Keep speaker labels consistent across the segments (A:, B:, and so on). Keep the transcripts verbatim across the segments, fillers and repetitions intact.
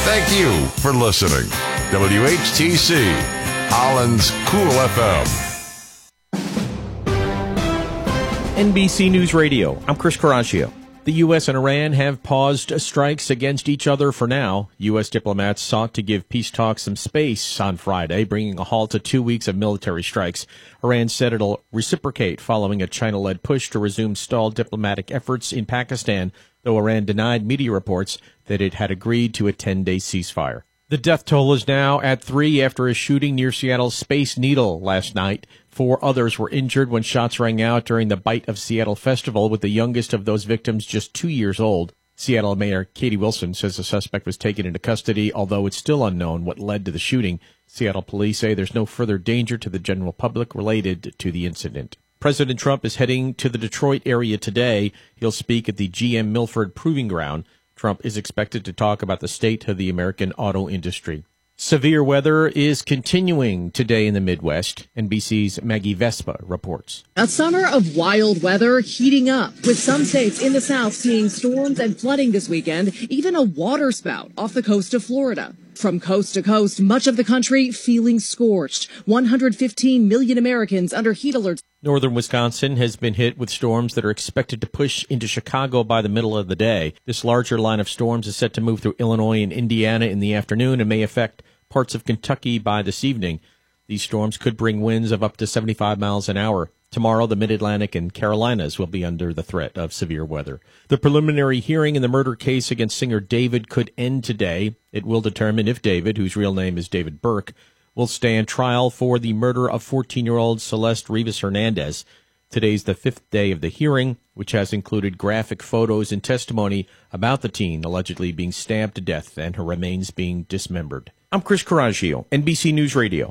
A: Thank you for listening. W H T C, Holland's Cool F M.
B: N B C News Radio, I'm Chris Caraccio. The U S and Iran have paused strikes against each other for now. U S diplomats sought to give peace talks some space on Friday, bringing a halt to two weeks of military strikes. Iran said it'll reciprocate following a China-led push to resume stalled diplomatic efforts in Pakistan, though Iran denied media reports that it had agreed to a ten-day ceasefire. The death toll is now at three after a shooting near Seattle's Space Needle last night. Four others were injured when shots rang out during the Bite of Seattle festival, with the youngest of those victims just two years old. Seattle Mayor Katie Wilson says the suspect was taken into custody, although it's still unknown what led to the shooting. Seattle police say there's no further danger to the general public related to the incident. President Trump is heading to the Detroit area today. He'll speak at the G M Milford Proving Ground. Trump is expected to talk about the state of the American auto industry. Severe weather is continuing today in the Midwest. N B C's Maggie Vespa reports.
C: A summer of wild weather heating up, with some states in the South seeing storms and flooding this weekend, even a water spout off the coast of Florida. From coast to coast, much of the country feeling scorched. one hundred fifteen million Americans under heat alerts.
B: Northern Wisconsin has been hit with storms that are expected to push into Chicago by the middle of the day. This larger line of storms is set to move through Illinois and Indiana in the afternoon and may affect parts of Kentucky by this evening. These storms could bring winds of up to seventy-five miles an hour. Tomorrow, the Mid-Atlantic and Carolinas will be under the threat of severe weather. The preliminary hearing in the murder case against singer David could end today. It will determine if David, whose real name is David Burke, will stand trial for the murder of fourteen-year-old Celeste Rivas Hernandez. Today's the fifth day of the hearing, which has included graphic photos and testimony about the teen allegedly being stabbed to death and her remains being dismembered. I'm Chris Caraccio, N B C News Radio.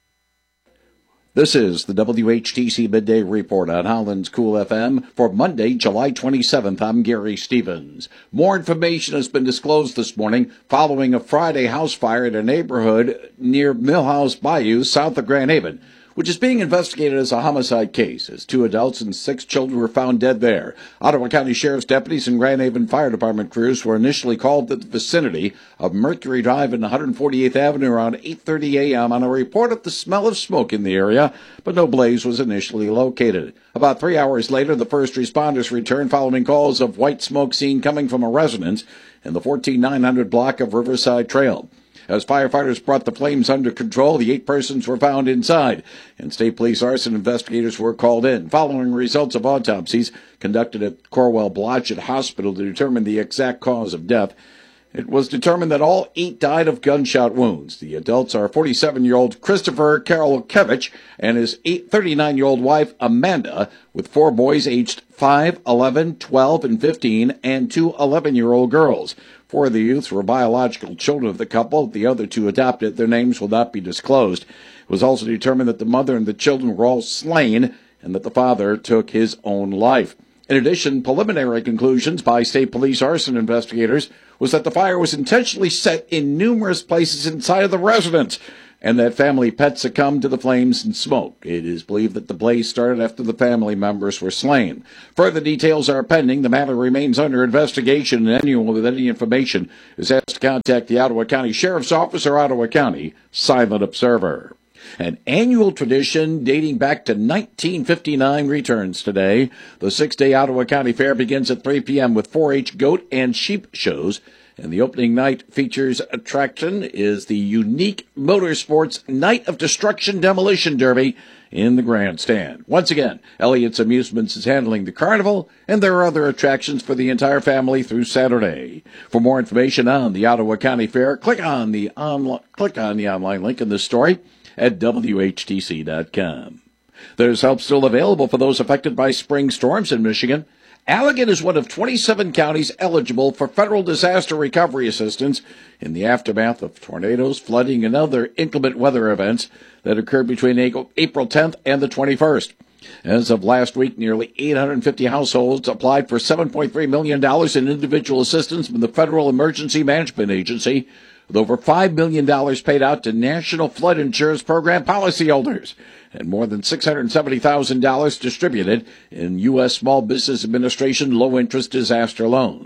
D: This is the W H T C Midday Report on Holland's Cool F M for Monday, July twenty-seventh. I'm Gary Stevens. More information has been disclosed this morning following a Friday house fire in a neighborhood near Millhouse Bayou, south of Grand Haven, which is being investigated as a homicide case, as two adults and six children were found dead there. Ottawa County Sheriff's deputies and Grand Haven Fire Department crews were initially called to the vicinity of Mercury Drive and one hundred forty-eighth Avenue around eight thirty a.m. on a report of the smell of smoke in the area, but no blaze was initially located. About three hours later, the first responders returned following calls of white smoke seen coming from a residence in the fourteen nine hundred block of Riverside Trail. As firefighters brought the flames under control, the eight persons were found inside, and state police arson investigators were called in. Following results of autopsies conducted at Corwell Blodgett Hospital to determine the exact cause of death, it was determined that all eight died of gunshot wounds. The adults are forty-seven-year-old Christopher Karolkevich and his thirty-nine-year-old wife, Amanda, with four boys aged five, eleven, twelve, and fifteen, and two eleven-year-old girls. Four of the youths were biological children of the couple. The other two adopted. Their names will not be disclosed. It was also determined that the mother and the children were all slain and that the father took his own life. In addition, preliminary conclusions by state police arson investigators was that the fire was intentionally set in numerous places inside of the residence and that family pets succumbed to the flames and smoke. It is believed that the blaze started after the family members were slain. Further details are pending. The matter remains under investigation, and anyone with any information is asked to contact the Ottawa County Sheriff's Office or Ottawa County Silent Observer. An annual tradition dating back to nineteen fifty-nine returns today. The six-day Ottawa County Fair begins at three p.m. with four H goat and sheep shows. And the opening night features attraction is the unique Motorsports Night of Destruction Demolition Derby in the grandstand. Once again, Elliott's Amusements is handling the carnival, and there are other attractions for the entire family through Saturday. For more information on the Ottawa County Fair, click on the online, click on the online link in this story at W H T C dot com. There's help still available for those affected by spring storms in Michigan. Allegan is one of twenty-seven counties eligible for federal disaster recovery assistance in the aftermath of tornadoes, flooding, and other inclement weather events that occurred between April tenth and the twenty-first. As of last week, nearly eight hundred fifty households applied for seven point three million dollars in individual assistance from the Federal Emergency Management Agency, with over five million dollars paid out to National Flood Insurance Program policyholders and more than six hundred seventy thousand dollars distributed in U S. Small Business Administration low-interest disaster loans.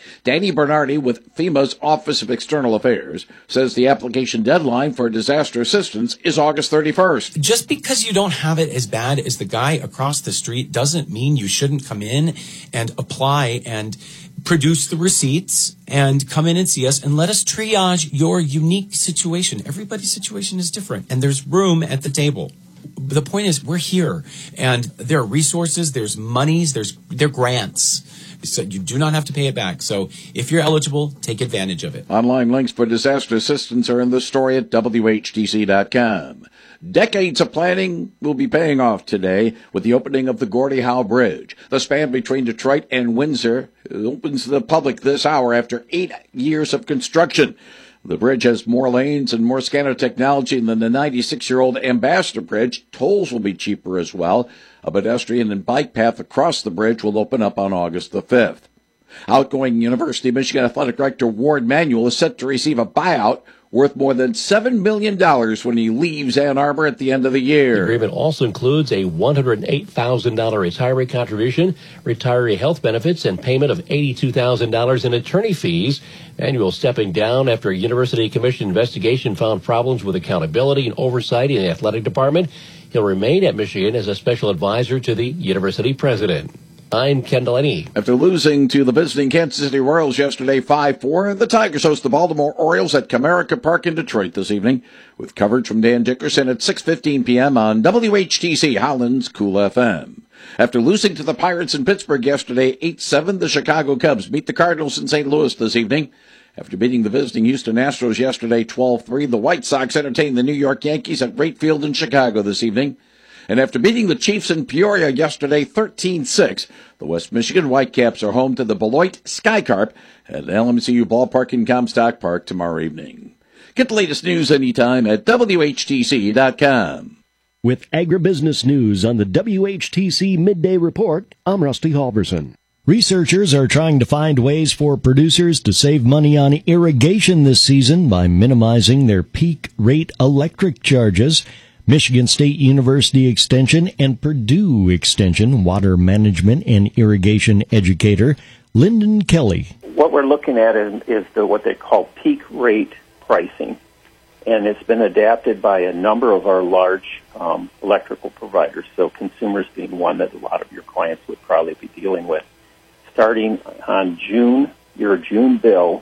D: Danny Bernardi with FEMA's Office of External Affairs says the application deadline for disaster assistance is August thirty-first.
E: Just because you don't have it as bad as the guy across the street doesn't mean you shouldn't come in and apply and produce the receipts and come in and see us and let us triage your unique situation. Everybody's situation is different, and there's room at the table. The point is, we're here, and there are resources, there's monies, there's there are grants. So you do not have to pay it back. So if you're eligible, take advantage of it.
D: Online links for disaster assistance are in the story at W H T C dot com. Decades of planning will be paying off today with the opening of the Gordie Howe Bridge. The span between Detroit and Windsor opens to the public this hour after eight years of construction. The bridge has more lanes and more scanner technology than the ninety-six-year-old Ambassador Bridge. Tolls will be cheaper as well. A pedestrian and bike path across the bridge will open up on August the fifth. Outgoing University of Michigan Athletic Director Ward Manuel is set to receive a buyout worth more than seven million dollars when he leaves Ann Arbor at the end of the year.
F: The agreement also includes a one hundred eight thousand dollars retiree contribution, retiree health benefits, and payment of eighty-two thousand dollars in attorney fees. Manuel stepping down after a University Commission investigation found problems with accountability and oversight in the athletic department. He'll remain at Michigan as a special advisor to the university president. I'm Kendall Eddy.
D: After losing to the visiting Kansas City Royals yesterday five four, the Tigers host the Baltimore Orioles at Comerica Park in Detroit this evening, with coverage from Dan Dickerson at six fifteen p.m. on W H T C Holland's Cool F M. After losing to the Pirates in Pittsburgh yesterday eight seven, the Chicago Cubs meet the Cardinals in Saint Louis this evening. After beating the visiting Houston Astros yesterday twelve three, the White Sox entertain the New York Yankees at Wright Field in Chicago this evening. And after beating the Chiefs in Peoria yesterday thirteen six, the West Michigan Whitecaps are home to the Beloit Skycarp at L M C U Ballpark in Comstock Park tomorrow evening. Get the latest news anytime at W H T C dot com.
G: With agribusiness news on the W H T C Midday Report, I'm Rusty Halverson. Researchers are trying to find ways for producers to save money on irrigation this season by minimizing their peak rate electric charges. Michigan State University Extension and Purdue Extension water management and irrigation educator Lyndon Kelly.
H: What we're looking at is, is the, what they call peak rate pricing, and it's been adapted by a number of our large um, electrical providers, so consumers being one that a lot of your clients would probably be dealing with. Starting on June, your June bill,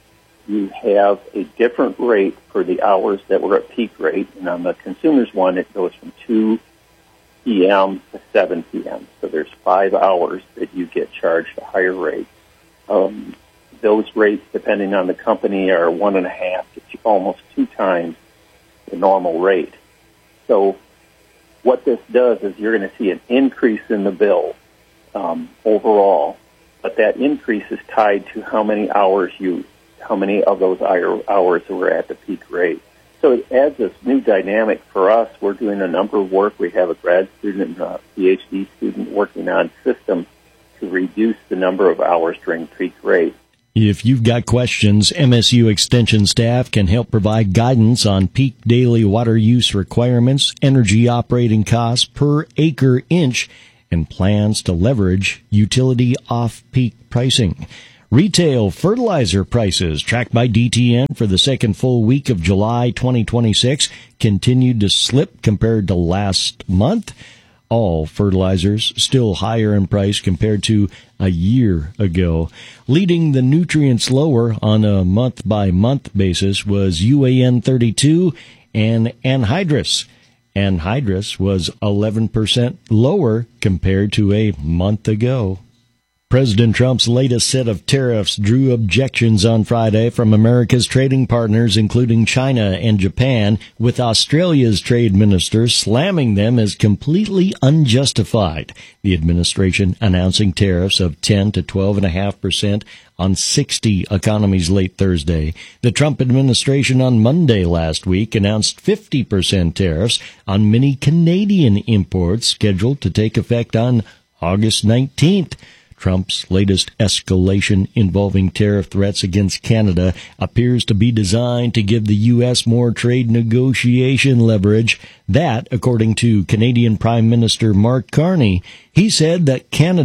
H: you have a different rate for the hours that were at peak rate, and on the consumer's one, it goes from two p.m. to seven p.m. So there's five hours that you get charged a higher rate. Um, those rates, depending on the company, are one and a half to two, almost two times the normal rate. So what this does is you're going to see an increase in the bill um, overall, but that increase is tied to how many hours you how many of those hours were at the peak rate. So it adds this new dynamic for us. We're doing a number of work. We have a grad student and a PhD student working on systems to reduce the number of hours during peak rate.
G: If you've got questions, M S U Extension staff can help provide guidance on peak daily water use requirements, energy operating costs per acre inch, and plans to leverage utility off-peak pricing. Retail fertilizer prices, tracked by D T N for the second full week of July twenty twenty-six, continued to slip compared to last month. All fertilizers still higher in price compared to a year ago. Leading the nutrients lower on a month-by-month basis was U A N thirty-two and anhydrous. Anhydrous was eleven percent lower compared to a month ago. President Trump's latest set of tariffs drew objections on Friday from America's trading partners, including China and Japan, with Australia's trade minister slamming them as completely unjustified. The administration announcing tariffs of ten to twelve point five percent on sixty economies late Thursday. The Trump administration on Monday last week announced fifty percent tariffs on many Canadian imports scheduled to take effect on August nineteenth. Trump's latest escalation involving tariff threats against Canada appears to be designed to give the U S more trade negotiation leverage. That, according to Canadian Prime Minister Mark Carney, he said that Canada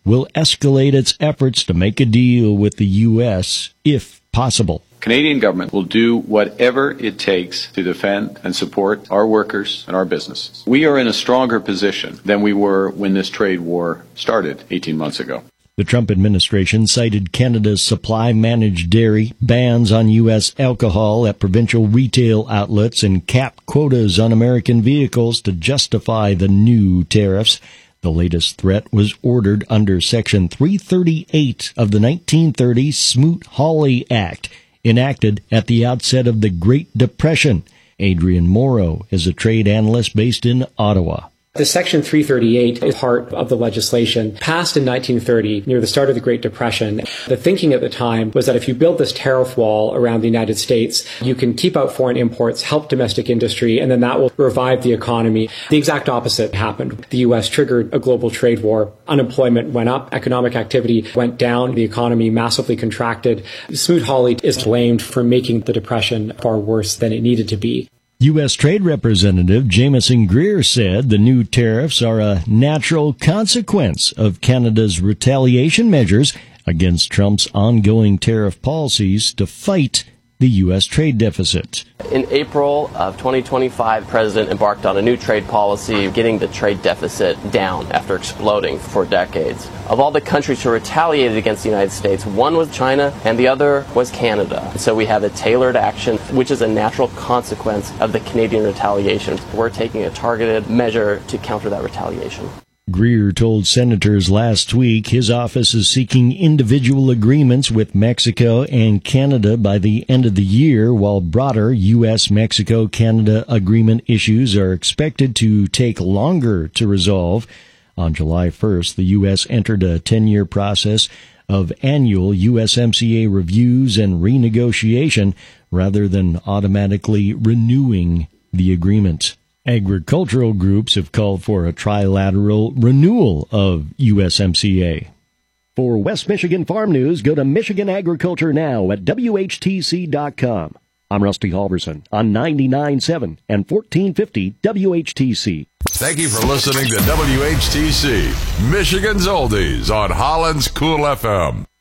G: will escalate its efforts to make a deal with the U S if possible.
I: Canadian government will do whatever it takes to defend and support our workers and our businesses. We are in a stronger position than we were when this trade war started eighteen months ago.
G: The Trump administration cited Canada's supply-managed dairy, bans on U S alcohol at provincial retail outlets, and capped quotas on American vehicles to justify the new tariffs. The latest threat was ordered under Section three thirty-eight of the nineteen thirty Smoot-Hawley Act, enacted at the outset of the Great Depression. Adrian Morrow is a trade analyst based in Ottawa.
J: The Section three thirty-eight is part of the legislation passed in nineteen thirty, near the start of the Great Depression. The thinking at the time was that if you build this tariff wall around the United States, you can keep out foreign imports, help domestic industry, and then that will revive the economy. The exact opposite happened. The U S triggered a global trade war. Unemployment went up, economic activity went down, the economy massively contracted. Smoot-Hawley is blamed for making the Depression far worse than it needed to be.
G: U S. Trade Representative Jameson Greer said the new tariffs are a natural consequence of Canada's retaliation measures against Trump's ongoing tariff policies to fight the U S trade deficit.
K: In April of twenty twenty-five, the President embarked on a new trade policy, getting the trade deficit down after exploding for decades. Of all the countries who retaliated against the United States, one was China and the other was Canada. So we have a tailored action, which is a natural consequence of the Canadian retaliation. We're taking a targeted measure to counter that retaliation.
G: Greer told senators last week his office is seeking individual agreements with Mexico and Canada by the end of the year, while broader U S Mexico Canada agreement issues are expected to take longer to resolve. On July first, the U S entered a ten-year process of annual U S M C A reviews and renegotiation rather than automatically renewing the agreement. Agricultural groups have called for a trilateral renewal of U S M C A. For West Michigan Farm News, go to Michigan Agriculture Now at W H T C dot com. I'm Rusty Halverson on ninety-nine point seven and fourteen fifty W H T C.
A: Thank you for listening to W H T C, Michigan's Oldies on Holland's Cool F M.